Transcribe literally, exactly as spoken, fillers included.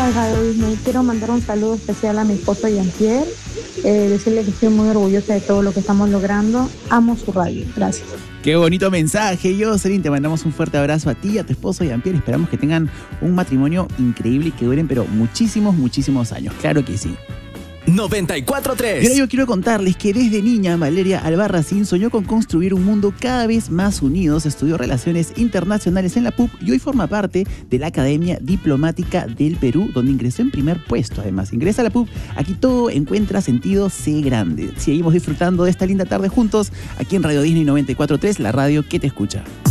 días, Radio Disney. Quiero mandar un saludo especial a mi esposo Jean-Pierre, eh, decirle que estoy muy orgullosa de todo lo que estamos logrando. Amo su radio. Gracias. Qué bonito mensaje, Jocelyn. Te mandamos un fuerte abrazo a ti y a tu esposo Jean-Pierre. Esperamos que tengan un matrimonio increíble y que duren, pero muchísimos, muchísimos años. Claro que sí. noventa y cuatro punto tres. Pero yo quiero contarles que desde niña Valeria Albarracín soñó con construir un mundo cada vez más unido. Estudió Relaciones Internacionales en la P U B y hoy forma parte de la Academia Diplomática del Perú, donde ingresó en primer puesto. Además, ingresa a la P U B. Aquí todo encuentra sentido, sé grande. Seguimos disfrutando de esta linda tarde juntos aquí en Radio Disney noventa y cuatro punto tres, la radio que te escucha.